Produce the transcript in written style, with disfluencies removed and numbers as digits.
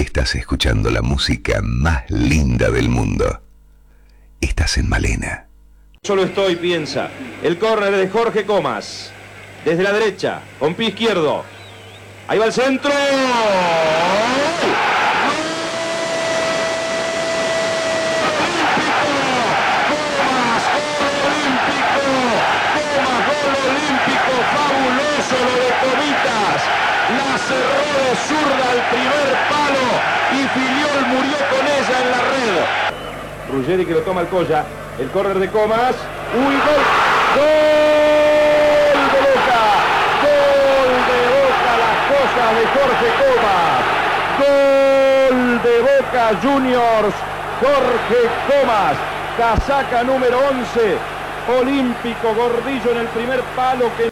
Estás escuchando la música más linda del mundo. Estás en Malena. Solo estoy, piensa. El córner de Jorge Comas. Desde la derecha, con pie izquierdo. Ahí va el centro. Fabuloso lo de Comitas. La cerró de zurda al primer palo y Filiol murió con ella en la red. Ruggeri que lo toma el Colla. El córner de Comas. ¡Uy, gol! ¡Gol de Boca! ¡Gol de Boca! Las cosas de Jorge Comas. ¡Gol de Boca Juniors! Jorge Comas. Casaca número 11. Olímpico, Gordillo en el primer palo que